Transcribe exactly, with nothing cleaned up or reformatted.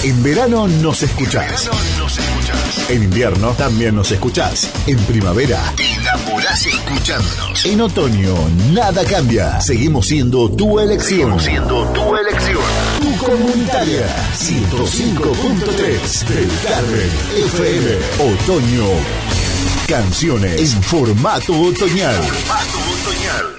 En verano nos escuchás. En verano nos escuchás. En invierno también nos escuchás. En primavera te enamorás escuchándonos. En otoño nada cambia. Seguimos siendo tu elección. Seguimos siendo tu elección. Tu comunitaria. ciento cinco punto tres del Carmen F M. Otoño. Canciones en formato otoñal. Formato otoñal.